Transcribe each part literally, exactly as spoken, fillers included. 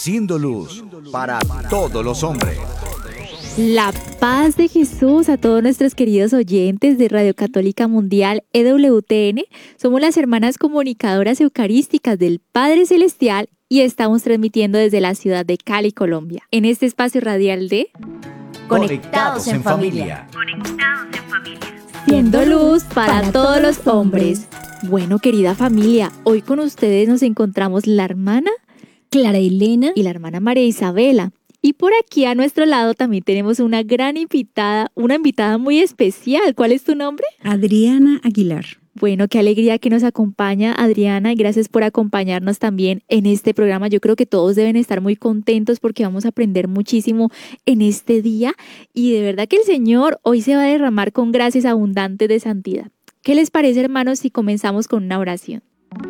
siendo luz para todos los hombres. La paz de Jesús a todos nuestros queridos oyentes de Radio Católica Mundial E W T N. Somos las hermanas comunicadoras eucarísticas del Padre Celestial y estamos transmitiendo desde la ciudad de Cali, Colombia, en este espacio radial de Conectados en Familia. Conectados en Familia. Siendo luz para, para todos los hombres. Bueno, querida familia, hoy con ustedes nos encontramos la hermana Clara Elena y la hermana María Isabela. Y por aquí a nuestro lado también tenemos una gran invitada, una invitada muy especial. ¿Cuál es tu nombre? Adriana Aguilar. Bueno, qué alegría que nos acompaña Adriana y gracias por acompañarnos también en este programa. Yo creo que todos deben estar muy contentos porque vamos a aprender muchísimo en este día y de verdad que el Señor hoy se va a derramar con gracias abundantes de santidad. ¿Qué les parece, hermanos, si comenzamos con una oración?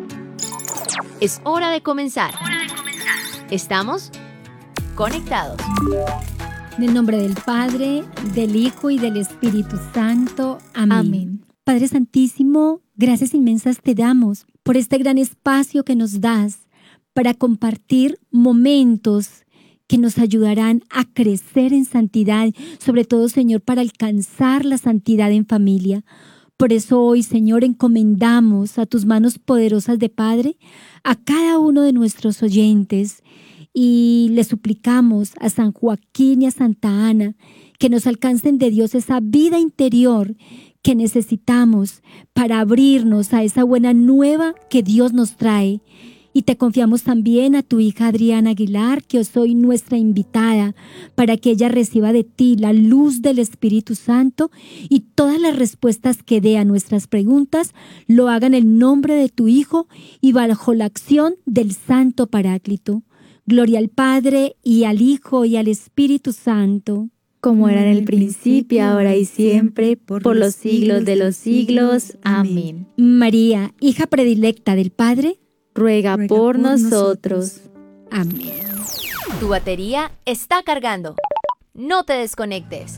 Es hora de comenzar. Estamos conectados. En el nombre del Padre, del Hijo y del Espíritu Santo. Amén. Amén. Padre Santísimo, gracias inmensas te damos por este gran espacio que nos das para compartir momentos que nos ayudarán a crecer en santidad, sobre todo, Señor, para alcanzar la santidad en familia. Por eso hoy, Señor, encomendamos a tus manos poderosas de Padre a cada uno de nuestros oyentes y le suplicamos a San Joaquín y a Santa Ana que nos alcancen de Dios esa vida interior que necesitamos para abrirnos a esa buena nueva que Dios nos trae. Y te confiamos también a tu hija Adriana Aguilar, que hoy soy nuestra invitada, para que ella reciba de ti la luz del Espíritu Santo y todas las respuestas que dé a nuestras preguntas lo haga en el nombre de tu Hijo y bajo la acción del Santo Paráclito. Gloria al Padre y al Hijo y al Espíritu Santo. Como era en el principio, ahora y siempre, por los siglos de los siglos. Amén. María, hija predilecta del Padre, ruega, ruega por, por nosotros. nosotros. Amén. Tu batería está cargando. No te desconectes.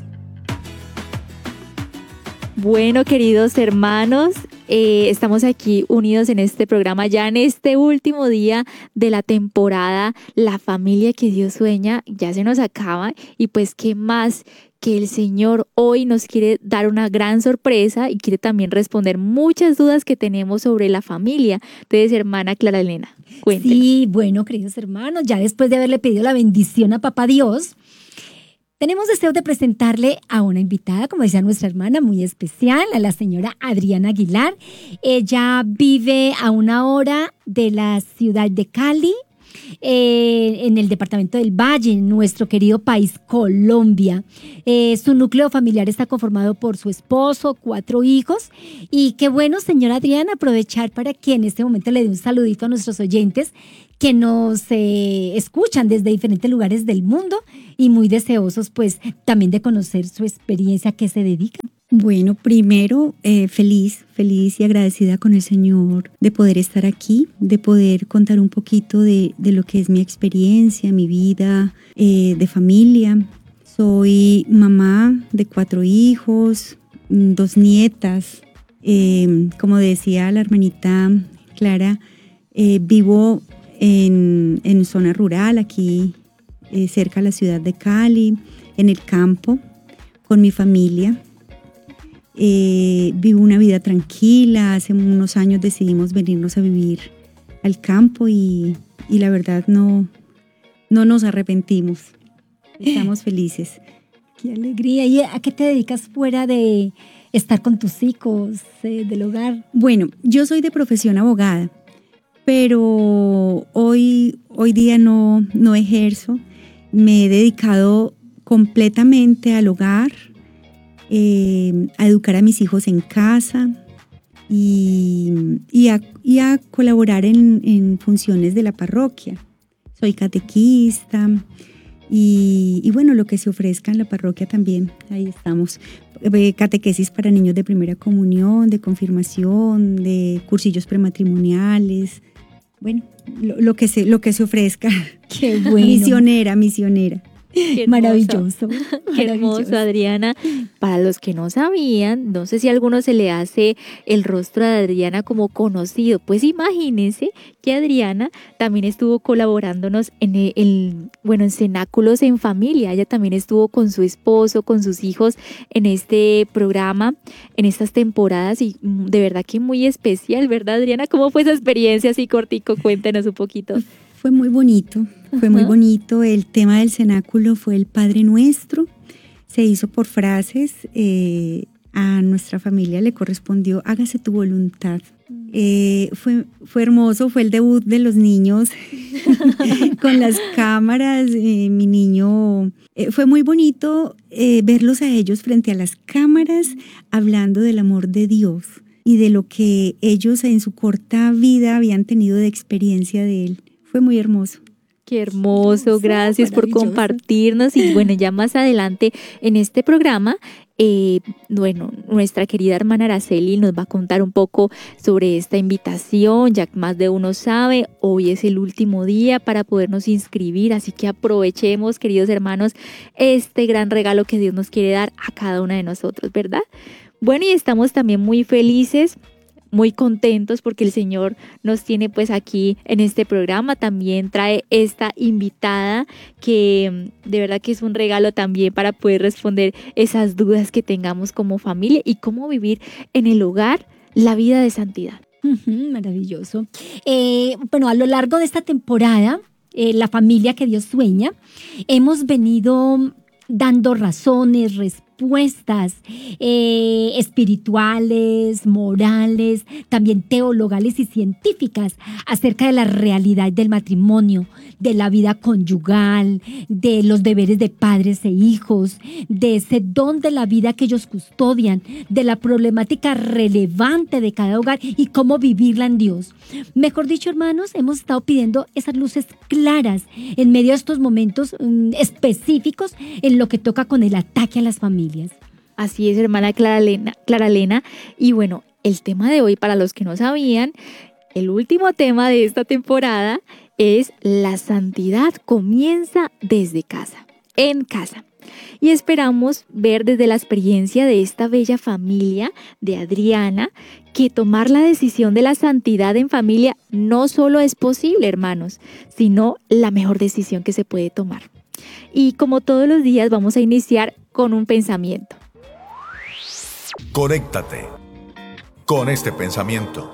Bueno, queridos hermanos, eh, estamos aquí unidos en este programa ya en este último día de la temporada. La familia que Dios sueña ya se nos acaba y pues qué más que el Señor hoy nos quiere dar una gran sorpresa y quiere también responder muchas dudas que tenemos sobre la familia. Entonces, hermana Clara Elena, cuéntenos. Sí, bueno, queridos hermanos, ya después de haberle pedido la bendición a Papá Dios, tenemos deseo de presentarle a una invitada, como decía nuestra hermana, muy especial, a la señora Adriana Aguilar. Ella vive a una hora de la ciudad de Cali, eh, en el departamento del Valle, en nuestro querido país Colombia. Eh, su núcleo familiar está conformado por su esposo, cuatro hijos. Y qué bueno, señora Adriana, aprovechar para que en este momento le dé un saludito a nuestros oyentes que nos eh, escuchan desde diferentes lugares del mundo y muy deseosos pues también de conocer su experiencia, a qué se dedica. Bueno, primero eh, feliz, feliz y agradecida con el Señor de poder estar aquí, de poder contar un poquito de, de lo que es mi experiencia, mi vida eh, de familia. Soy mamá de cuatro hijos, dos nietas. Eh, como decía la hermanita Clara, eh, vivo En, en zona rural, aquí eh, cerca de la ciudad de Cali, en el campo, con mi familia. Eh, vivo una vida tranquila. Hace unos años decidimos venirnos a vivir al campo y, y la verdad no, no nos arrepentimos. Estamos felices. ¡Qué alegría! ¿Y a qué te dedicas fuera de estar con tus hijos, eh, del hogar? Bueno, yo soy de profesión abogada, pero hoy, hoy día no, no ejerzo. Me he dedicado completamente al hogar, eh, a educar a mis hijos en casa y, y, a, y a colaborar en, en funciones de la parroquia. Soy catequista y, y bueno, lo que se ofrezca en la parroquia también, ahí estamos. Catequesis para niños de primera comunión, de confirmación, de cursillos prematrimoniales. Bueno, lo, lo, que, se, lo que se ofrezca. Qué bueno. Misionera, misionera. Qué hermoso. Maravilloso. Qué hermoso, Adriana. Para los que no sabían, no sé si a alguno se le hace el rostro de Adriana como conocido. Pues imagínense que Adriana también estuvo colaborándonos en el, el- bueno, en Cenáculos en Familia. Ella también estuvo con su esposo, con sus hijos en este programa, en estas temporadas y mm, de verdad que muy especial, ¿verdad, Adriana? ¿Cómo fue esa experiencia así cortico? Cuéntanos un poquito. Fue muy bonito, fue muy Ajá. bonito. El tema del cenáculo fue el Padre Nuestro. Se hizo por frases. eh, a nuestra familia le correspondió, hágase tu voluntad. Eh, fue, fue hermoso, fue el debut de los niños con las cámaras. eh, mi niño, eh, fue muy bonito eh, verlos a ellos frente a las cámaras hablando del amor de Dios y de lo que ellos en su corta vida habían tenido de experiencia de Él. Fue muy hermoso. Qué hermoso, Hermoso, gracias por maravilloso. compartirnos. Y bueno, ya más adelante en este programa, eh, bueno, nuestra querida hermana Araceli nos va a contar un poco sobre esta invitación. Ya más de uno sabe, hoy es el último día para podernos inscribir, así que aprovechemos, queridos hermanos, este gran regalo que Dios nos quiere dar a cada una de nosotros, ¿verdad? Bueno, y estamos también muy felices, muy contentos porque el Señor nos tiene pues aquí en este programa. También trae esta invitada que mm, de verdad que es un regalo también para poder responder esas dudas que tengamos como familia y cómo vivir en el hogar la vida de santidad. Ujú, maravilloso. Eh, bueno, a lo largo de esta temporada, eh, la familia que Dios sueña, hemos venido dando razones, respuestas eh, espirituales, morales, también teologales y científicas acerca de la realidad del matrimonio, de la vida conyugal, de los deberes de padres e hijos, de ese don de la vida que ellos custodian, de la problemática relevante de cada hogar y cómo vivirla en Dios. Mejor dicho, hermanos, hemos estado pidiendo esas luces claras en medio de estos momentos mm, específicos en lo que toca con el ataque a las familias. Así es, hermana Clara Elena, Clara Elena. Y bueno, el tema de hoy, para los que no sabían, el último tema de esta temporada es la santidad comienza desde casa, en casa. Y esperamos ver desde la experiencia de esta bella familia de Adriana que tomar la decisión de la santidad en familia no solo es posible, hermanos, sino la mejor decisión que se puede tomar. Y como todos los días vamos a iniciar con un pensamiento. Conéctate con este pensamiento.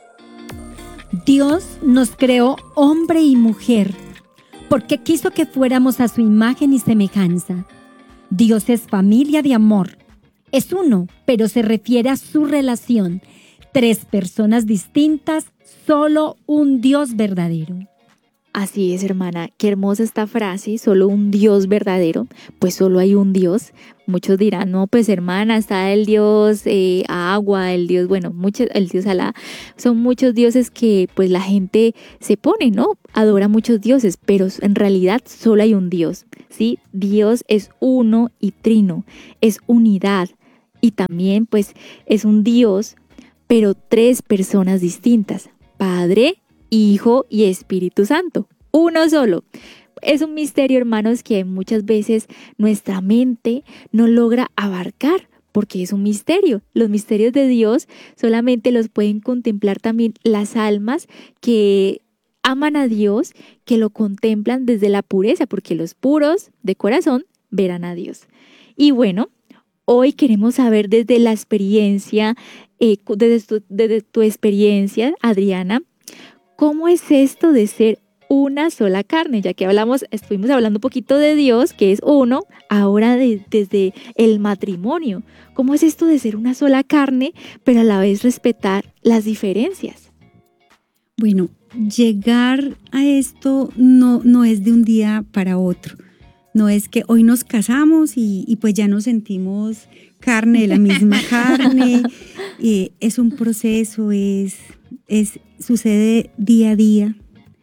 Dios nos creó hombre y mujer porque quiso que fuéramos a su imagen y semejanza. Dios es familia de amor. Es uno, pero se refiere a su relación. Tres personas distintas, solo un Dios verdadero. Así es, hermana, qué hermosa esta frase, solo un Dios verdadero, pues solo hay un Dios. Muchos dirán, no, pues hermana, está el Dios eh, agua, el Dios, bueno, muchos, el Dios Alá. Son muchos dioses que pues la gente se pone, ¿no? Adora muchos dioses, pero en realidad solo hay un Dios, ¿sí? Dios es uno y trino, es unidad y también pues es un Dios, pero tres personas distintas, Padre, Hijo y Espíritu Santo, uno solo. Es un misterio, hermanos, que muchas veces nuestra mente no logra abarcar porque es un misterio. Los misterios de Dios solamente los pueden contemplar también las almas que aman a Dios, que lo contemplan desde la pureza, porque los puros de corazón verán a Dios. Y bueno, hoy queremos saber desde la experiencia, eh, desde, tu, desde tu experiencia, Adriana, ¿cómo es esto de ser una sola carne? Ya que hablamos, estuvimos hablando un poquito de Dios, que es uno, ahora de, desde el matrimonio. ¿Cómo es esto de ser una sola carne, pero a la vez respetar las diferencias? Bueno, llegar a esto no, no es de un día para otro. No es que hoy nos casamos y, y pues ya nos sentimos carne de la misma carne. Eh, es un proceso, es, es, sucede día a día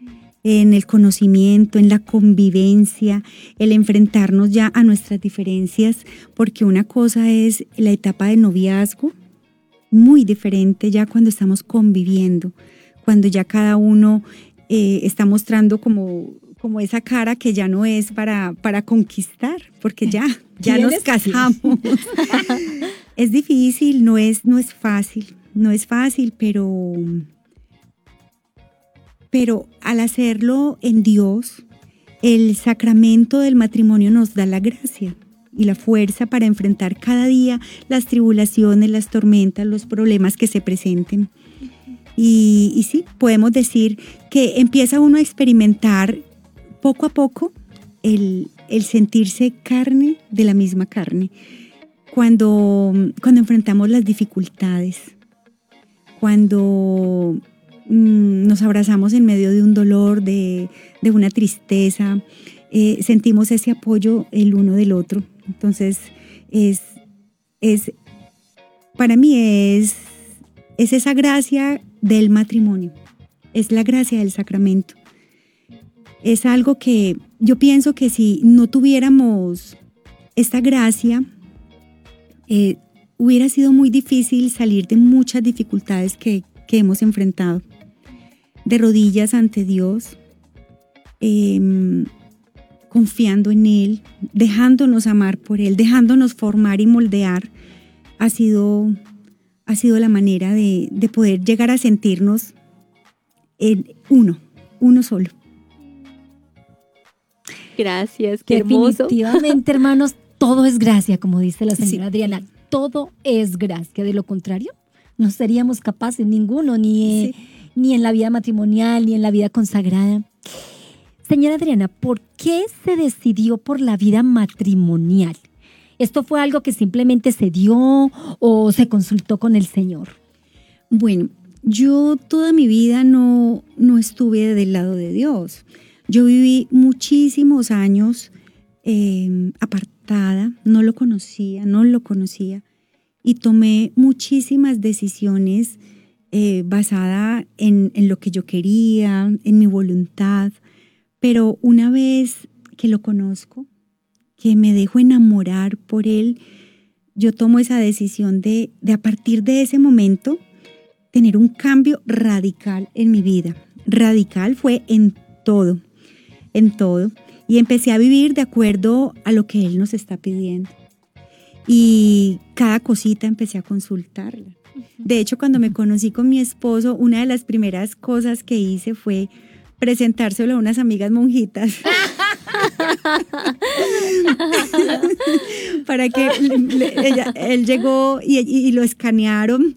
en el conocimiento, en la convivencia, el enfrentarnos ya a nuestras diferencias, porque una cosa es la etapa de noviazgo, muy diferente ya cuando estamos conviviendo, cuando ya cada uno eh, está mostrando como, como esa cara que ya no es para, para conquistar, porque ya, ya nos casamos. Es difícil, no es, no es fácil, no es fácil, pero, pero al hacerlo en Dios, el sacramento del matrimonio nos da la gracia y la fuerza para enfrentar cada día las tribulaciones, las tormentas, los problemas que se presenten. Y, y sí, podemos decir que empieza uno a experimentar poco a poco el, el sentirse carne de la misma carne. Cuando, cuando enfrentamos las dificultades, cuando mmm, nos abrazamos en medio de un dolor, de, de una tristeza, eh, sentimos ese apoyo el uno del otro. Entonces, es, es, para mí es, es esa gracia del matrimonio, es la gracia del sacramento. Es algo que yo pienso que si no tuviéramos esta gracia, eh, hubiera sido muy difícil salir de muchas dificultades que, que hemos enfrentado. De rodillas ante Dios, eh, confiando en Él, dejándonos amar por Él, dejándonos formar y moldear, ha sido, ha sido la manera de, de poder llegar a sentirnos en uno, uno solo. Gracias, qué hermoso. Definitivamente, hermanos, todo es gracia, como dice la señora Sí. Adriana. Todo es gracia. De lo contrario, no seríamos capaces ninguno, ni, Sí. ni en la vida matrimonial, ni en la vida consagrada. Señora Adriana, ¿por qué se decidió por la vida matrimonial? ¿Esto fue algo que simplemente se dio o se consultó con el Señor? Bueno, yo toda mi vida no, no estuve del lado de Dios. Yo viví muchísimos años eh, apartada, no lo conocía, no lo conocía y tomé muchísimas decisiones eh, basadas en, en lo que yo quería, en mi voluntad, pero una vez que lo conozco, que me dejo enamorar por él, yo tomo esa decisión de, de a partir de ese momento tener un cambio radical en mi vida. Radical fue en todo, en todo. Y empecé a vivir de acuerdo a lo que Él nos está pidiendo. Y cada cosita empecé a consultarla. De hecho, cuando me conocí con mi esposo, una de las primeras cosas que hice fue presentárselo a unas amigas monjitas. Para que le, ella, él llegó y, y, y lo escanearon.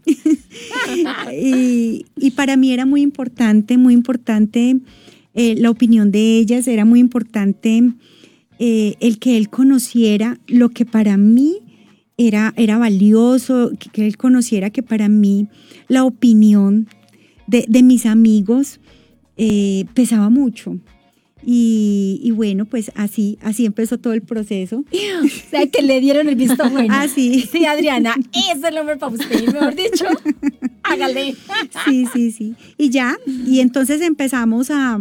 y, y para mí era muy importante, muy importante eh, la opinión de ellas, era muy importante eh, el que él conociera lo que para mí era, era valioso, que, que él conociera que para mí la opinión de, de mis amigos eh, pesaba mucho. Y, y bueno, pues así, así empezó todo el proceso. O sea, que le dieron el visto bueno. Así. Sí, Adriana, ese es el nombre para usted, mejor dicho, hágale. Sí, sí, sí. Y ya, y entonces empezamos a...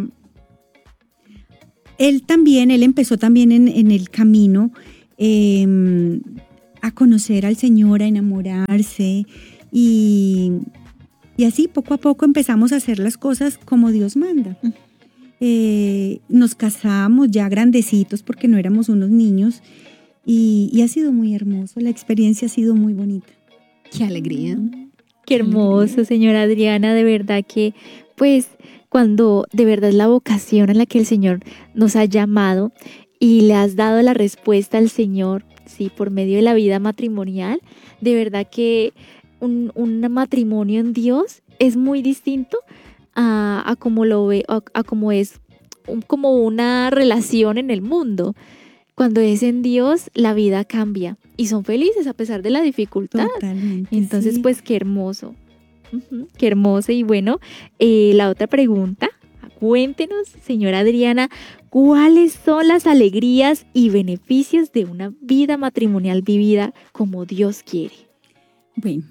Él también, él empezó también en, en el camino eh, a conocer al Señor, a enamorarse y, y así poco a poco empezamos a hacer las cosas como Dios manda. Eh, nos casamos ya grandecitos porque no éramos unos niños y, y ha sido muy hermoso, la experiencia ha sido muy bonita. Qué alegría. Qué hermoso, señora Adriana, de verdad que, pues, cuando de verdad es la vocación en la que el Señor nos ha llamado y le has dado la respuesta al Señor, sí, por medio de la vida matrimonial, de verdad que un, un matrimonio en Dios es muy distinto a, a como lo ve, a, a como es un, como una relación en el mundo. Cuando es en Dios, la vida cambia y son felices a pesar de la dificultad. Totalmente. Entonces, sí. pues qué hermoso, uh-huh, qué hermoso. Y bueno, eh, la otra pregunta, cuéntenos, señora Adriana, ¿cuáles son las alegrías y beneficios de una vida matrimonial vivida como Dios quiere? Bueno,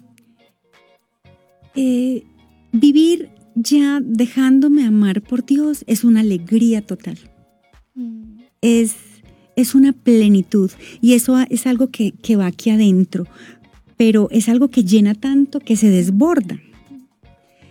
eh, vivir ya dejándome amar por Dios es una alegría total. Mm. Es, es una plenitud y eso es algo que, que va aquí adentro, pero es algo que llena tanto que se desborda.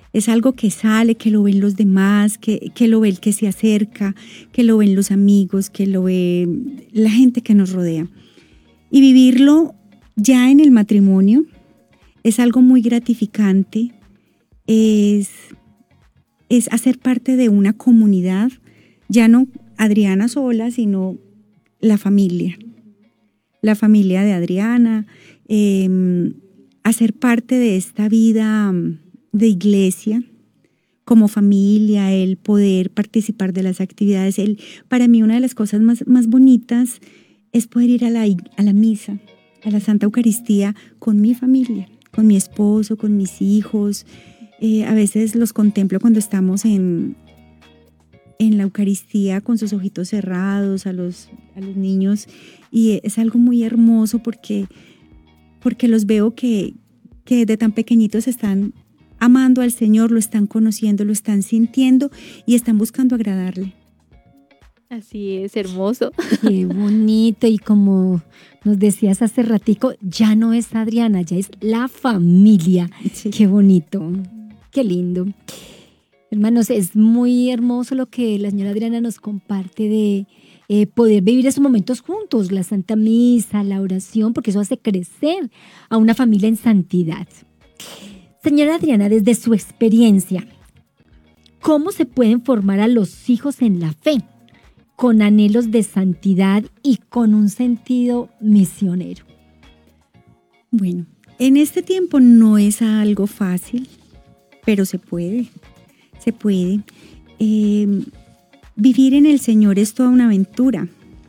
Es algo que sale, que lo ven los demás, que, que lo ve el que se acerca, que lo ven los amigos, que lo ve la gente que nos rodea. Y vivirlo ya en el matrimonio es algo muy gratificante, es, es hacer parte de una comunidad, ya no Adriana sola, sino la familia, la familia de Adriana, eh, hacer parte de esta vida de iglesia, como familia, el poder participar de las actividades. El, para mí una de las cosas más, más bonitas es poder ir a la, a la misa, a la Santa Eucaristía con mi familia, con mi esposo, con mis hijos. Eh, a veces los contemplo cuando estamos en, en la Eucaristía con sus ojitos cerrados, a los, a los niños, y es algo muy hermoso porque, porque los veo que, que de tan pequeñitos están amando al Señor, lo están conociendo, lo están sintiendo y están buscando agradarle. Así es, hermoso. Qué bonito, y como nos decías hace ratico, ya no es Adriana, ya es la familia. Sí. Qué bonito, qué lindo. Hermanos, es muy hermoso lo que la señora Adriana nos comparte de eh, poder vivir esos momentos juntos, la Santa Misa, la oración, porque eso hace crecer a una familia en santidad. Señora Adriana, desde su experiencia, ¿cómo se pueden formar a los hijos en la fe, con anhelos de santidad y con un sentido misionero? Bueno, en este tiempo no es algo fácil, pero se puede, se puede. Eh, vivir en el Señor es toda una aventura.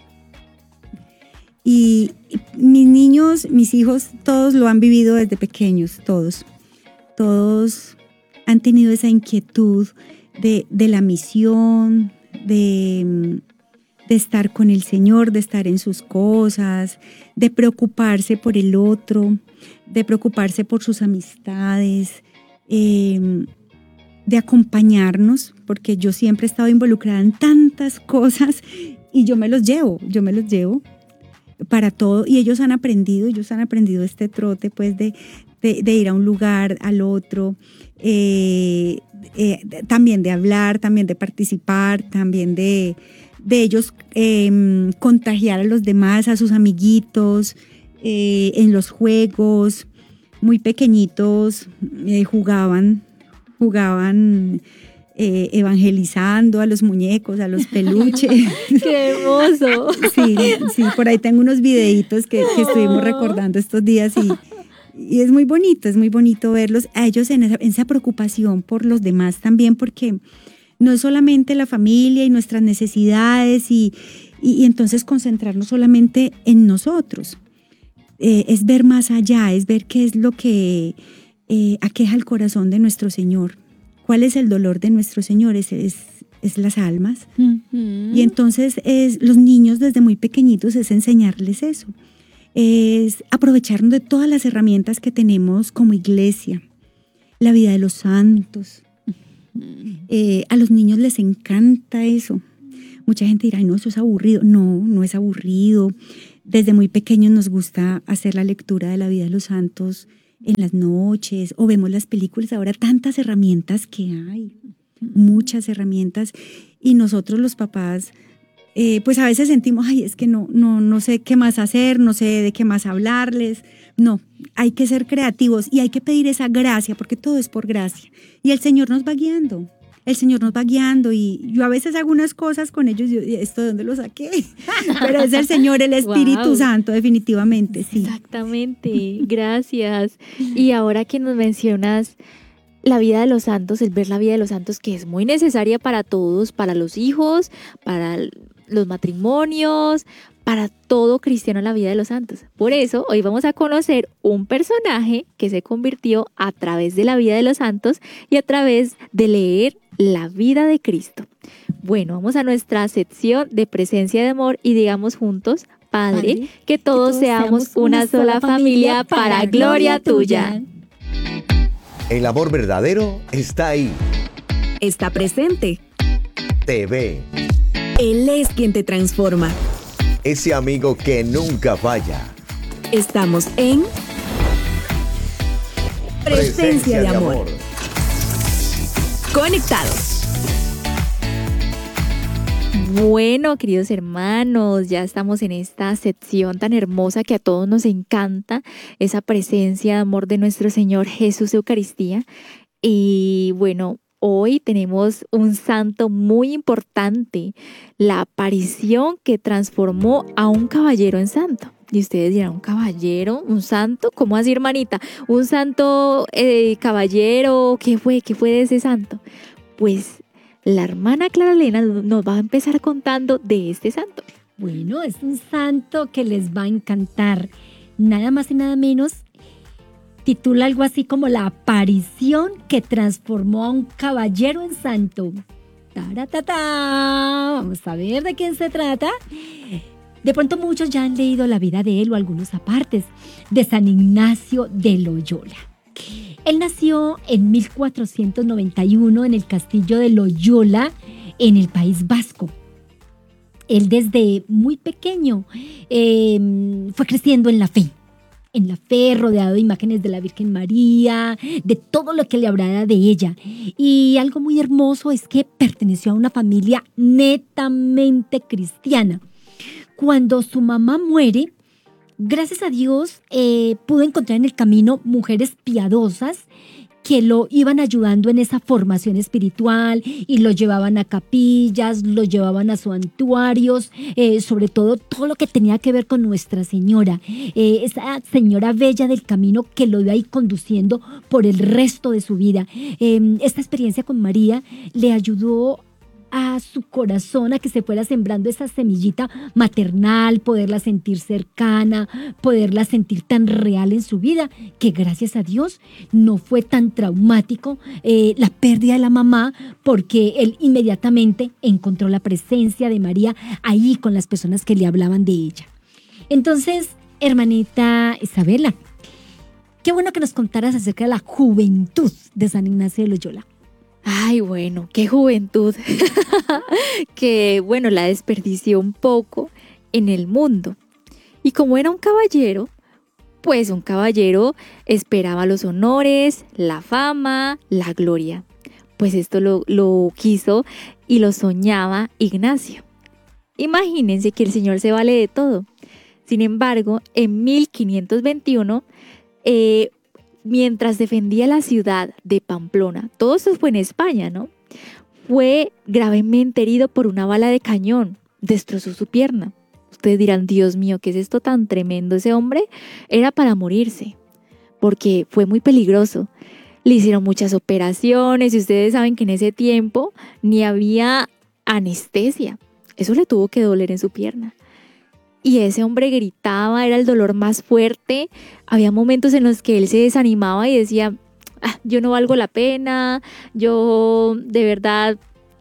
Y mis niños, mis hijos, todos lo han vivido desde pequeños, todos. Todos han tenido esa inquietud de, de la misión, de, de estar con el Señor, de estar en sus cosas, de preocuparse por el otro, de preocuparse por sus amistades, eh, de acompañarnos, porque yo siempre he estado involucrada en tantas cosas y yo me los llevo, yo me los llevo para todo, y ellos han aprendido, ellos han aprendido este trote pues de, de, de ir a un lugar, al otro, eh, eh, también de hablar, también de participar, también de, de ellos eh, contagiar a los demás, a sus amiguitos, eh, en los juegos. Muy pequeñitos eh, jugaban, jugaban eh, evangelizando a los muñecos, a los peluches. ¡Qué hermoso! Sí, sí, por ahí tengo unos videitos que, que estuvimos recordando estos días y, y es muy bonito, es muy bonito verlos a ellos en esa, en esa preocupación por los demás también, porque no es solamente la familia y nuestras necesidades y, y, y entonces concentrarnos solamente en nosotros. Eh, es ver más allá, es ver qué es lo que eh, aqueja el corazón de nuestro Señor. ¿Cuál es el dolor de nuestro Señor? Es, es, es las almas. Uh-huh. Y entonces es, los niños desde muy pequeñitos es enseñarles eso. Es aprovecharnos de todas las herramientas que tenemos como iglesia. La vida de los santos. Uh-huh. Eh, a los niños les encanta eso. Mucha gente dirá, no, eso es aburrido. No, no es aburrido. Desde muy pequeños nos gusta hacer la lectura de la vida de los santos en las noches, o vemos las películas. Ahora tantas herramientas que hay, muchas herramientas, y nosotros los papás, eh, pues a veces sentimos, ay, es que no, no, no sé qué más hacer, no sé de qué más hablarles. No, hay que ser creativos y hay que pedir esa gracia, porque todo es por gracia. Y el Señor nos va guiando. El Señor nos va guiando, y yo a veces hago unas cosas con ellos, yo, ¿esto de dónde lo saqué? Pero es el Señor, el Espíritu wow. Santo, definitivamente, sí. Exactamente, gracias. Y ahora que nos mencionas la vida de los santos, el ver la vida de los santos, que es muy necesaria para todos, para los hijos, para los matrimonios, para todo cristiano, la vida de los santos. Por eso hoy vamos a conocer un personaje que se convirtió a través de la vida de los santos y a través de leer la vida de Cristo. Bueno, vamos a nuestra sección de presencia de amor y digamos juntos, Padre, Padre que, todos que todos seamos una, una sola familia para, para gloria tuya. El amor verdadero está ahí. Está presente. Te ve. Él es quien te transforma. Ese amigo que nunca falla. Estamos en Presencia, Presencia de, amor. de amor. conectados. Bueno, queridos hermanos, ya estamos en esta sección tan hermosa que a todos nos encanta, esa presencia de amor de nuestro Señor Jesús Eucaristía. Y bueno, hoy tenemos un santo muy importante, la aparición que transformó a un caballero en santo. Y ustedes dirán, ¿un caballero? ¿Un santo? ¿Cómo así, hermanita? ¿Un santo eh, caballero? ¿Qué fue? ¿Qué fue de ese santo? Pues la hermana Clara Elena nos va a empezar contando de este santo. Bueno, es un santo que les va a encantar. Nada más y nada menos, titula algo así como la aparición que transformó a un caballero en santo. ¡Taratata! Vamos a ver de quién se trata. De pronto muchos ya han leído la vida de él o algunos apartes de San Ignacio de Loyola. Él nació en mil cuatrocientos noventa y uno en el castillo de Loyola, en el País Vasco. Él desde muy pequeño eh, fue creciendo en la fe, en la fe, rodeado de imágenes de la Virgen María, de todo lo que le hablara de ella. Y algo muy hermoso es que perteneció a una familia netamente cristiana. Cuando su mamá muere, gracias a Dios, eh, pudo encontrar en el camino mujeres piadosas que lo iban ayudando en esa formación espiritual y lo llevaban a capillas, lo llevaban a santuarios, eh, sobre todo todo lo que tenía que ver con Nuestra Señora, eh, esa señora bella del camino que lo iba ahí conduciendo por el resto de su vida. Eh, esta experiencia con María le ayudó a su corazón a que se fuera sembrando esa semillita maternal, poderla sentir cercana, poderla sentir tan real en su vida, que gracias a Dios no fue tan traumático eh, la pérdida de la mamá, porque él inmediatamente encontró la presencia de María ahí con las personas que le hablaban de ella. Entonces, hermanita Isabela, qué bueno que nos contaras acerca de la juventud de San Ignacio de Loyola. Ay, bueno, qué juventud, que bueno, la desperdició un poco en el mundo. Y como era un caballero, pues un caballero esperaba los honores, la fama, la gloria. Pues esto lo, lo quiso y lo soñaba Ignacio. Imagínense que el Señor se vale de todo. Sin embargo, en mil quinientos veintiuno, eh, mientras defendía la ciudad de Pamplona, todo esto fue en España, ¿no? Fue gravemente herido por una bala de cañón, destrozó su pierna. Ustedes dirán, Dios mío, ¿qué es esto tan tremendo? Ese hombre era para morirse, porque fue muy peligroso. Le hicieron muchas operaciones y ustedes saben que en ese tiempo ni había anestesia. Eso le tuvo que doler en su pierna. Y ese hombre gritaba, era el dolor más fuerte. Había momentos en los que él se desanimaba y decía, ah, yo no valgo la pena, yo de verdad,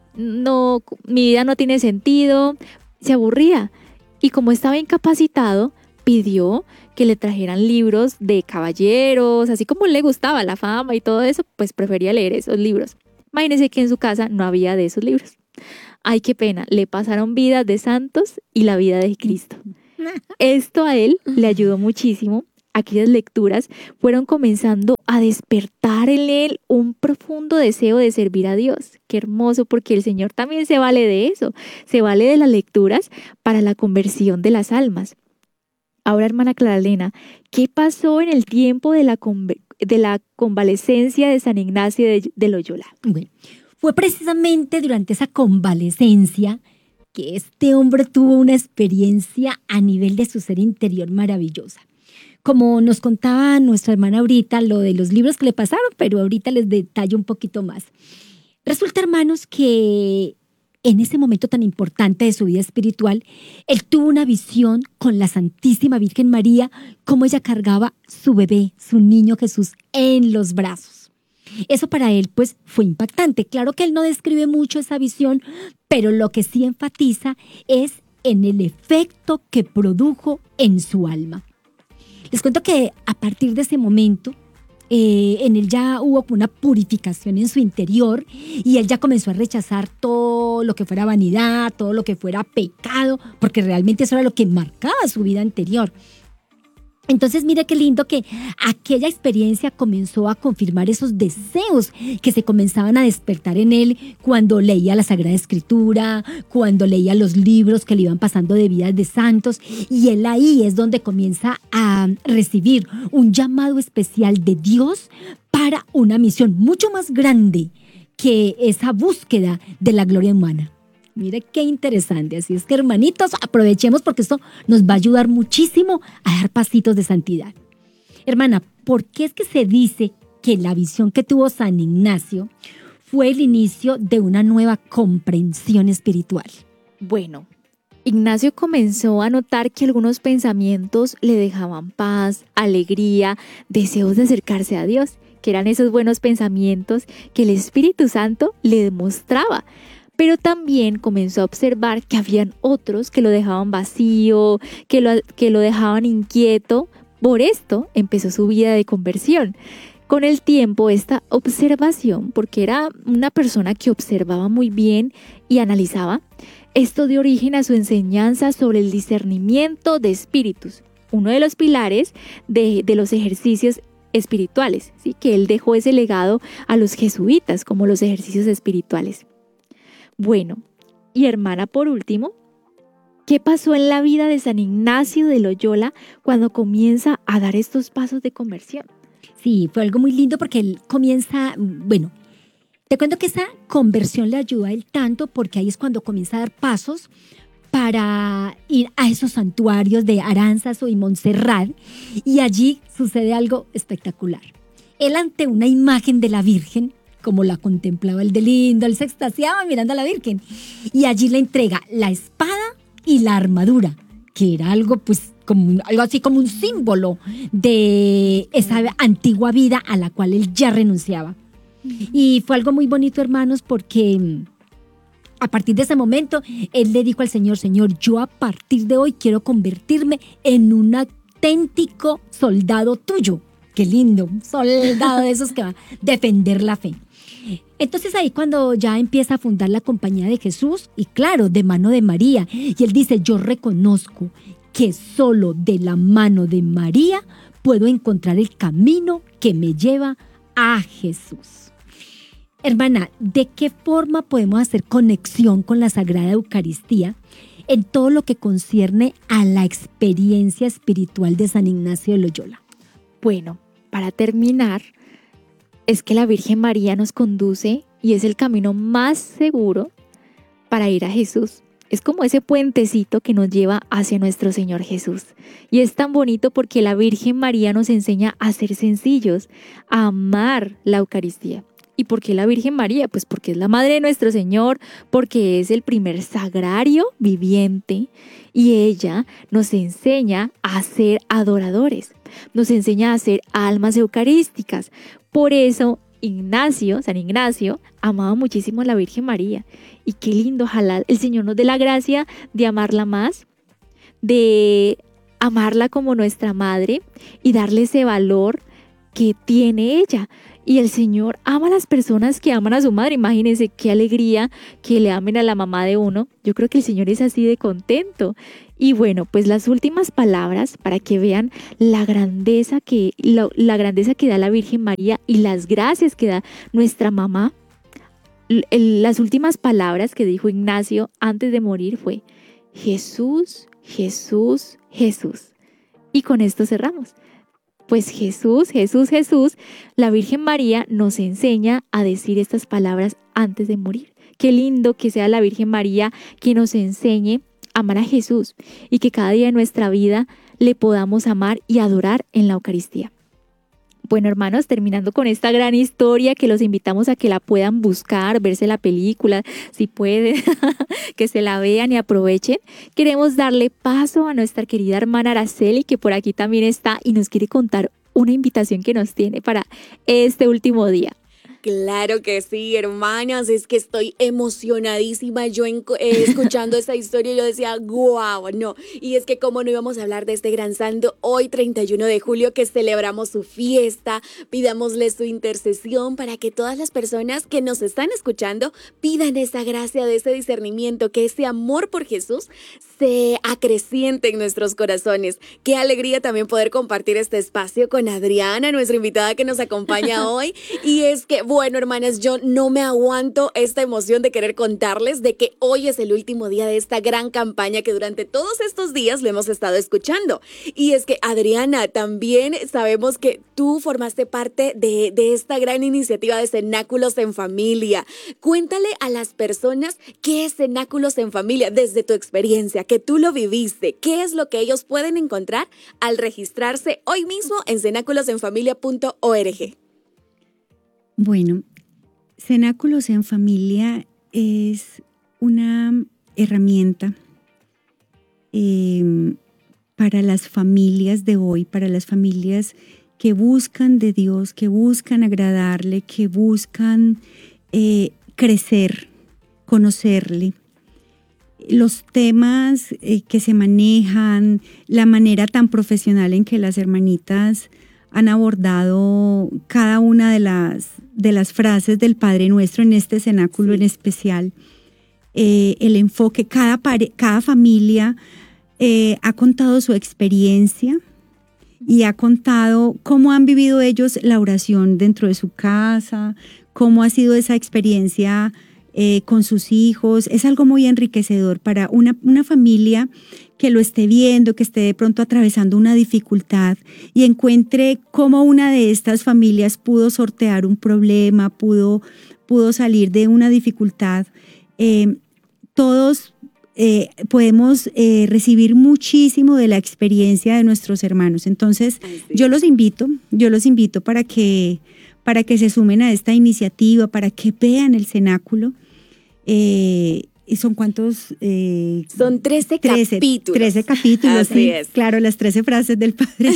no, mi vida no tiene sentido. Se aburría. Y como estaba incapacitado, pidió que le trajeran libros de caballeros, así como le gustaba la fama y todo eso, pues prefería leer esos libros. Imagínense que en su casa no había de esos libros. Ay, qué pena, le pasaron vidas de santos y la vida de Cristo. Esto a él le ayudó muchísimo. Aquellas lecturas fueron comenzando a despertar en él un profundo deseo de servir a Dios. Qué hermoso, porque el Señor también se vale de eso, se vale de las lecturas para la conversión de las almas. Ahora, hermana Clara Elena, ¿qué pasó en el tiempo de la, conv- de la convalecencia de San Ignacio de, de Loyola? Bueno, fue precisamente durante esa convalecencia que este hombre tuvo una experiencia a nivel de su ser interior maravillosa. Como nos contaba nuestra hermana ahorita, lo de los libros que le pasaron, pero ahorita les detallo un poquito más. Resulta, hermanos, que en ese momento tan importante de su vida espiritual, él tuvo una visión con la Santísima Virgen María, cómo ella cargaba su bebé, su niño Jesús, en los brazos. Eso para él, pues, fue impactante. Claro que él no describe mucho esa visión, pero lo que sí enfatiza es en el efecto que produjo en su alma. Les cuento que a partir de ese momento, eh, en él ya hubo una purificación en su interior y él ya comenzó a rechazar todo lo que fuera vanidad, todo lo que fuera pecado, porque realmente eso era lo que marcaba su vida anterior. Entonces, mire qué lindo que aquella experiencia comenzó a confirmar esos deseos que se comenzaban a despertar en él cuando leía la Sagrada Escritura, cuando leía los libros que le iban pasando de vidas de santos. Y él ahí es donde comienza a recibir un llamado especial de Dios para una misión mucho más grande que esa búsqueda de la gloria humana. Mire qué interesante. Así es que, hermanitos, aprovechemos porque esto nos va a ayudar muchísimo a dar pasitos de santidad. Hermana, ¿por qué es que se dice que la visión que tuvo San Ignacio fue el inicio de una nueva comprensión espiritual? Bueno, Ignacio comenzó a notar que algunos pensamientos le dejaban paz, alegría, deseos de acercarse a Dios, que eran esos buenos pensamientos que el Espíritu Santo le demostraba. Pero también comenzó a observar que habían otros que lo dejaban vacío, que lo, que lo dejaban inquieto. Por esto empezó su vida de conversión. Con el tiempo, esta observación, porque era una persona que observaba muy bien y analizaba, esto dio origen a su enseñanza sobre el discernimiento de espíritus, uno de los pilares de, de los ejercicios espirituales, ¿sí? Que él dejó ese legado a los jesuitas como los ejercicios espirituales. Bueno, y hermana, por último, ¿qué pasó en la vida de San Ignacio de Loyola cuando comienza a dar estos pasos de conversión? Sí, fue algo muy lindo porque él comienza, bueno, te cuento que esa conversión le ayuda a él tanto porque ahí es cuando comienza a dar pasos para ir a esos santuarios de Aránzazu y Montserrat, y allí sucede algo espectacular. Él, ante una imagen de la Virgen, como la contemplaba el de lindo, él se extasiaba mirando a la Virgen, y allí le entrega la espada y la armadura, que era algo pues como algo así como un símbolo de esa antigua vida a la cual él ya renunciaba. Y fue algo muy bonito, hermanos, porque a partir de ese momento él le dijo al Señor: Señor, yo a partir de hoy quiero convertirme en un auténtico soldado tuyo. Qué lindo, un soldado de esos que va a defender la fe. Entonces ahí cuando ya empieza a fundar la Compañía de Jesús, y claro, de mano de María, y él dice: yo reconozco que solo de la mano de María puedo encontrar el camino que me lleva a Jesús. Hermana, ¿de qué forma podemos hacer conexión con la Sagrada Eucaristía en todo lo que concierne a la experiencia espiritual de San Ignacio de Loyola? Bueno, para terminar, es que la Virgen María nos conduce y es el camino más seguro para ir a Jesús. Es como ese puentecito que nos lleva hacia nuestro Señor Jesús. Y es tan bonito porque la Virgen María nos enseña a ser sencillos, a amar la Eucaristía. ¿Y por qué la Virgen María? Pues porque es la madre de nuestro Señor, porque es el primer sagrario viviente y ella nos enseña a ser adoradores, nos enseña a ser almas eucarísticas. Por eso Ignacio, San Ignacio, amaba muchísimo a la Virgen María. Y qué lindo, ojalá el Señor nos dé la gracia de amarla más, de amarla como nuestra madre y darle ese valor que tiene ella. Y el Señor ama a las personas que aman a su madre. Imagínense qué alegría que le amen a la mamá de uno. Yo creo que el Señor es así de contento. Y bueno, pues las últimas palabras para que vean la grandeza que, la, la grandeza que da la Virgen María y las gracias que da nuestra mamá. El, las últimas palabras que dijo Ignacio antes de morir fue: Jesús, Jesús, Jesús. Y con esto cerramos. Pues Jesús, Jesús, Jesús, la Virgen María nos enseña a decir estas palabras antes de morir. Qué lindo que sea la Virgen María que nos enseñe a amar a Jesús y que cada día de nuestra vida le podamos amar y adorar en la Eucaristía. Bueno, hermanos, terminando con esta gran historia que los invitamos a que la puedan buscar, verse la película, si pueden, que se la vean y aprovechen. Queremos darle paso a nuestra querida hermana Araceli, que por aquí también está y nos quiere contar una invitación que nos tiene para este último día. Claro que sí, hermanas, es que estoy emocionadísima yo en, eh, escuchando esta historia. Yo decía, guau, no, y es que cómo no íbamos a hablar de este gran santo hoy treinta y uno de julio, que celebramos su fiesta. Pidámosle su intercesión para que todas las personas que nos están escuchando pidan esa gracia de ese discernimiento, que ese amor por Jesús se acreciente en nuestros corazones. Qué alegría también poder compartir este espacio con Adriana, nuestra invitada que nos acompaña hoy. Y es que, bueno, hermanas, yo no me aguanto esta emoción de querer contarles de que hoy es el último día de esta gran campaña que durante todos estos días lo hemos estado escuchando. Y es que, Adriana, también sabemos que tú formaste parte de, de esta gran iniciativa de Cenáculos en Familia. Cuéntale a las personas qué es Cenáculos en Familia desde tu experiencia, que tú lo viviste. ¿Qué es lo que ellos pueden encontrar al registrarse hoy mismo en cenáculos en familia punto org? Bueno, Cenáculos en Familia es una herramienta eh, para las familias de hoy, para las familias que buscan de Dios, que buscan agradarle, que buscan eh, crecer, conocerle. Los temas eh, que se manejan, la manera tan profesional en que las hermanitas han abordado cada una de las, de las frases del Padre Nuestro en este cenáculo en especial, eh, el enfoque, cada, pare, cada familia eh, ha contado su experiencia y ha contado cómo han vivido ellos la oración dentro de su casa, cómo ha sido esa experiencia Eh, con sus hijos. Es algo muy enriquecedor para una, una familia que lo esté viendo, que esté de pronto atravesando una dificultad y encuentre cómo una de estas familias pudo sortear un problema, pudo, pudo salir de una dificultad. Eh, todos eh, podemos eh, recibir muchísimo de la experiencia de nuestros hermanos. Entonces, yo los invito, yo los invito para que para que se sumen a esta iniciativa, para que vean el cenáculo. Eh, ¿Y son cuántos? Eh, son trece, trece capítulos. trece capítulos, Así sí. Es. Claro, las trece frases del Padre.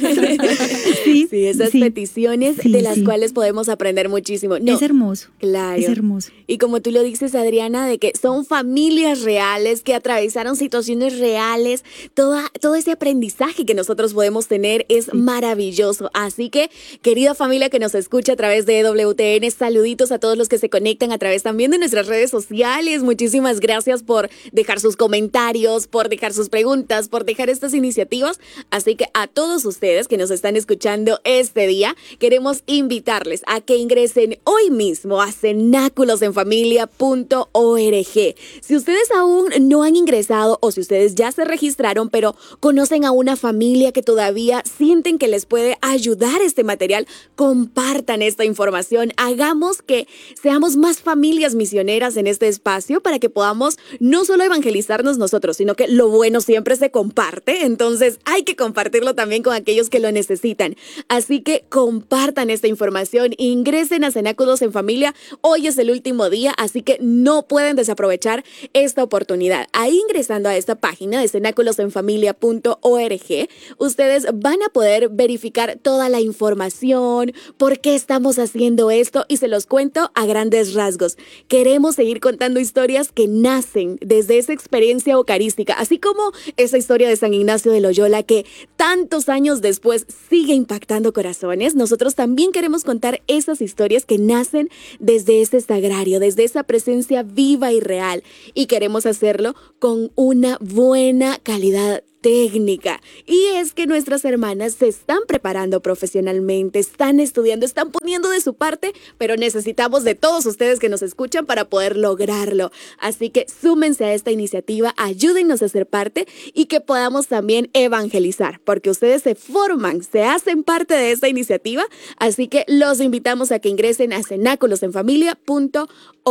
sí, sí, esas sí, peticiones sí, de las sí. cuales podemos aprender muchísimo. No, es hermoso. Claro. Es hermoso. Y como tú lo dices, Adriana, de que son familias reales que atravesaron situaciones reales. Toda, todo ese aprendizaje que nosotros podemos tener es sí. maravilloso. Así que, querida familia que nos escucha a través de E W T N, saluditos a todos los que se conectan a través también de nuestras redes sociales. Muchísimas gracias por dejar sus comentarios, por dejar sus preguntas, por dejar estas iniciativas. Así que a todos ustedes que nos están escuchando este día, queremos invitarles a que ingresen hoy mismo a cenáculos en familia punto org. Si ustedes aún no han ingresado o si ustedes ya se registraron, pero conocen a una familia que todavía sienten que les puede ayudar este material, compartan esta información. Hagamos que seamos más familias misioneras en este espacio para que podamos no solo evangelizarnos nosotros, sino que lo bueno siempre se comparte. Entonces hay que compartirlo también con aquellos que lo necesitan. Así que compartan esta información, ingresen a Cenáculos en Familia. Hoy es el último día, así que no pueden desaprovechar esta oportunidad. Ahí ingresando a esta página de cenáculos en familia punto org, ustedes van a poder verificar toda la información, por qué estamos haciendo esto, y se los cuento a grandes rasgos. Queremos seguir contando historias que nacen desde esa experiencia eucarística, así como esa historia de San Ignacio de Loyola que tantos años después sigue impactando corazones. Nosotros también queremos contar esas historias que nacen desde ese sagrario, desde esa presencia viva y real, y queremos hacerlo con una buena calidad técnica. Y es que nuestras hermanas se están preparando profesionalmente, están estudiando, están poniendo de su parte, pero necesitamos de todos ustedes que nos escuchan para poder lograrlo. Así que súmense a esta iniciativa, ayúdennos a ser parte y que podamos también evangelizar, porque ustedes se forman, se hacen parte de esta iniciativa. Así que los invitamos a que ingresen a cenáculos en familia punto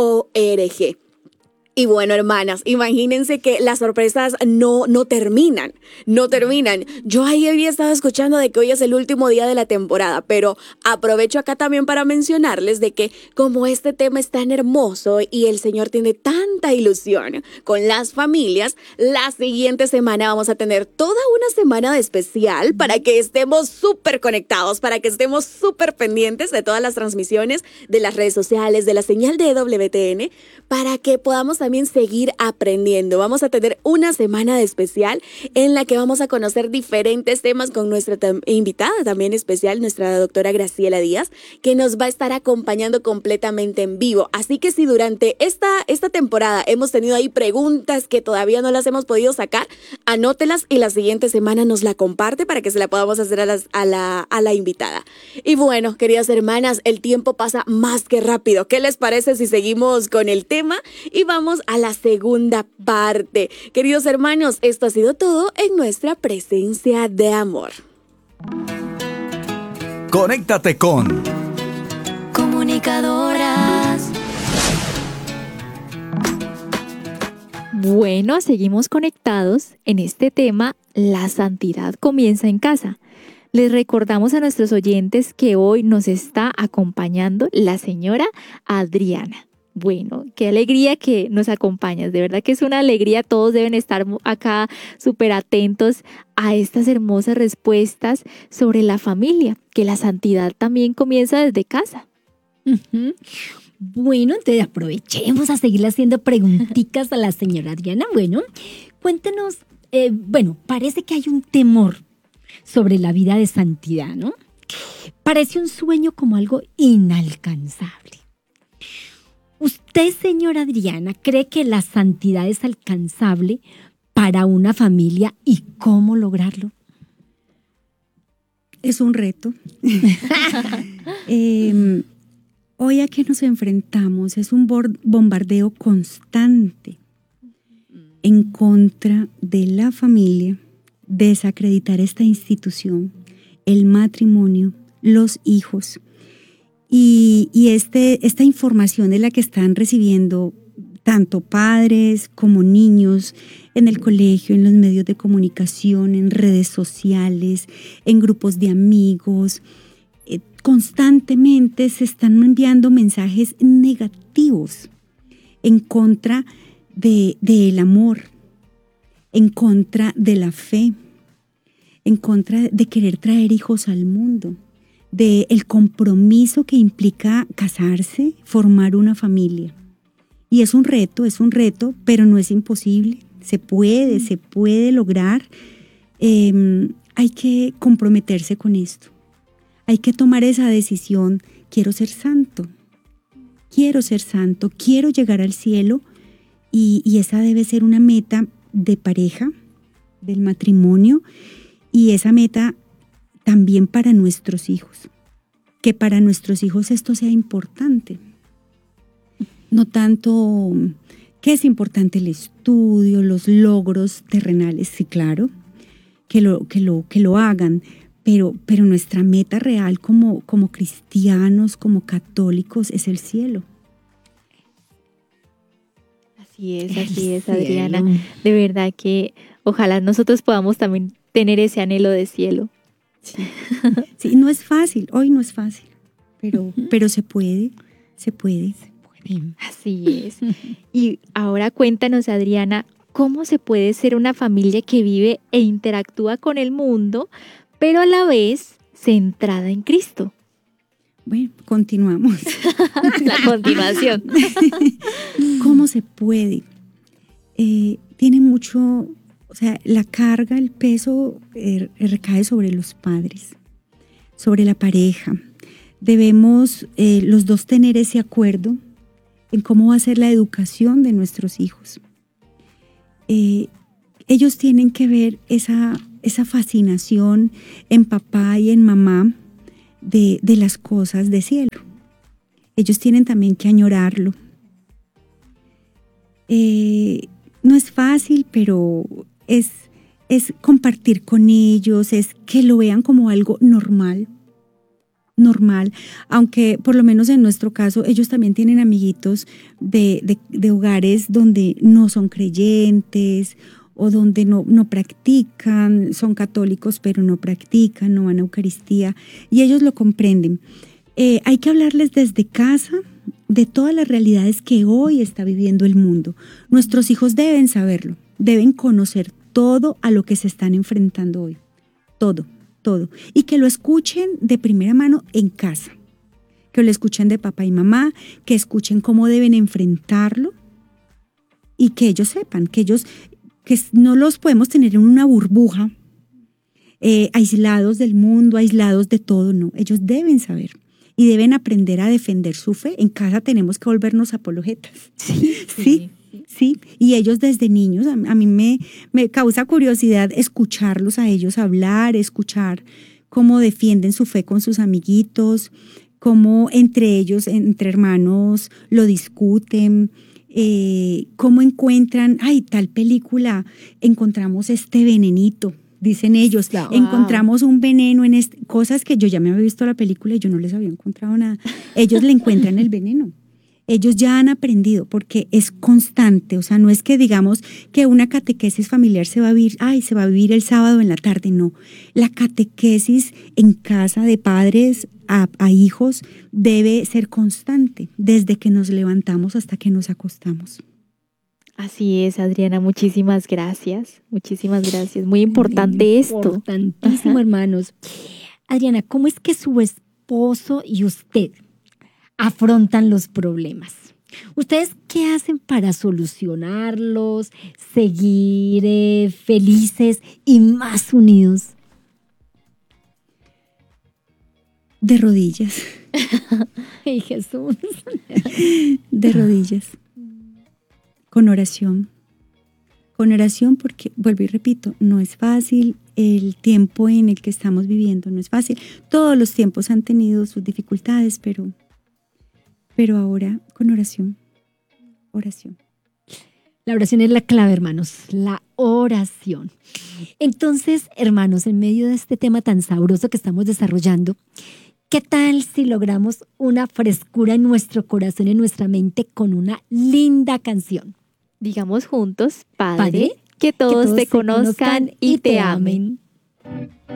org. Y bueno, hermanas, imagínense que las sorpresas no, no terminan, no terminan. Yo ahí había estado escuchando de que hoy es el último día de la temporada, pero aprovecho acá también para mencionarles de que como este tema es tan hermoso y el Señor tiene tanta ilusión con las familias, la siguiente semana vamos a tener toda una semana de especial para que estemos súper conectados, para que estemos súper pendientes de todas las transmisiones, de las redes sociales, de la señal de E W T N, para que podamos también seguir aprendiendo. Vamos a tener una semana de especial en la que vamos a conocer diferentes temas con nuestra tam- invitada también especial, nuestra doctora Graciela Díaz, que nos va a estar acompañando completamente en vivo. Así que si durante esta, esta temporada hemos tenido ahí preguntas que todavía no las hemos podido sacar, anótelas y la siguiente semana nos la comparte para que se la podamos hacer a, las, a, la, a la invitada. Y bueno, queridas hermanas, el tiempo pasa más que rápido. ¿Qué les parece si seguimos con el tema y vamos a la segunda parte? Queridos hermanos, esto ha sido todo en nuestra presencia de amor. Conéctate con Comunicadoras. Bueno, seguimos conectados en este tema. La santidad comienza en casa. Les recordamos a nuestros oyentes que hoy nos está acompañando la señora Adriana. Bueno, qué alegría que nos acompañas. De verdad que es una alegría. Todos deben estar acá súper atentos a estas hermosas respuestas sobre la familia, que la santidad también comienza desde casa. Uh-huh. Bueno, entonces aprovechemos a seguirle haciendo preguntitas a la señora Adriana. Bueno, cuéntenos, eh, bueno, parece que hay un temor sobre la vida de santidad, ¿no? Parece un sueño como algo inalcanzable. ¿Usted, señora Adriana, cree que la santidad es alcanzable para una familia y cómo lograrlo? Es un reto. eh, hoy a qué nos enfrentamos es un bombardeo constante en contra de la familia, desacreditar esta institución, el matrimonio, los hijos. Y, y este, esta información de la que están recibiendo tanto padres como niños en el colegio, en los medios de comunicación, en redes sociales, en grupos de amigos, eh, constantemente se están enviando mensajes negativos en contra de, del amor, en contra de la fe, en contra de querer traer hijos al mundo, de el compromiso que implica casarse, formar una familia. Y es un reto, es un reto, pero no es imposible. Se puede, se puede lograr. Eh, hay que comprometerse con esto. Hay que tomar esa decisión. Quiero ser santo. Quiero ser santo. Quiero llegar al cielo. Y, y esa debe ser una meta de pareja, del matrimonio. Y esa meta también para nuestros hijos, que para nuestros hijos esto sea importante. No tanto que es importante el estudio, los logros terrenales, sí, claro, que lo, que lo, que lo hagan, pero, pero nuestra meta real como, como cristianos, como católicos, es el cielo. Así es, así es, Adriana. De verdad que ojalá nosotros podamos también tener ese anhelo de cielo. Sí. Sí, no es fácil, hoy no es fácil, pero, uh-huh. pero se puede, se puede, se puede. Así es. Y ahora cuéntanos, Adriana, ¿cómo se puede ser una familia que vive e interactúa con el mundo, pero a la vez centrada en Cristo? Bueno, continuamos. La continuación. ¿Cómo se puede? Eh, tiene mucho... O sea, la carga, el peso eh, recae sobre los padres, sobre la pareja. Debemos eh, los dos tener ese acuerdo en cómo va a ser la educación de nuestros hijos. Eh, ellos tienen que ver esa, esa fascinación en papá y en mamá de, de las cosas de cielo. Ellos tienen también que añorarlo. Eh, no es fácil, pero... Es, es compartir con ellos, es que lo vean como algo normal, normal, aunque por lo menos en nuestro caso ellos también tienen amiguitos de, de, de hogares donde no son creyentes o donde no, no practican, son católicos pero no practican, no van a Eucaristía y ellos lo comprenden. Eh, hay que hablarles desde casa de todas las realidades que hoy está viviendo el mundo. Nuestros hijos deben saberlo. Deben conocer todo a lo que se están enfrentando hoy. Todo, todo. Y que lo escuchen de primera mano en casa. Que lo escuchen de papá y mamá, que escuchen cómo deben enfrentarlo. y que ellos sepan, que ellos, que no los podemos tener en una burbuja, eh, aislados del mundo, aislados de todo, no, ellos deben saber. Y deben aprender a defender su fe. En casa tenemos que volvernos apologetas. Sí, sí, sí. sí. Y ellos desde niños, a, a mí me, me causa curiosidad escucharlos a ellos hablar, escuchar cómo defienden su fe con sus amiguitos, cómo entre ellos, entre hermanos, lo discuten, eh, cómo encuentran, ay, tal película, encontramos este venenito. Dicen ellos, wow. encontramos un veneno en este, cosas que yo ya me había visto la película y yo no les había encontrado nada. Ellos le encuentran el veneno. Ellos ya han aprendido porque es constante. O sea, no es que digamos que una catequesis familiar se va a vivir, ay, se va a vivir el sábado en la tarde. No. La catequesis en casa de padres a, a hijos debe ser constante desde que nos levantamos hasta que nos acostamos. Así es, Adriana, muchísimas gracias, muchísimas gracias. Muy importante esto. Importantísimo, Ajá. hermanos. Adriana, ¿cómo es que su esposo y usted afrontan los problemas? ¿Ustedes qué hacen para solucionarlos, seguir eh, felices y más unidos? De rodillas. ¡Ay, Jesús! De rodillas. Con oración, con oración porque, vuelvo y repito, no es fácil, el tiempo en el que estamos viviendo no es fácil, todos los tiempos han tenido sus dificultades, pero, pero ahora con oración, oración. La oración es la clave, hermanos, la oración. Entonces, hermanos, en medio de este tema tan sabroso que estamos desarrollando, ¿qué tal si logramos una frescura en nuestro corazón, en nuestra mente, con una linda canción? Digamos juntos, Padre, Padre que, todos que todos te conozcan y te amen.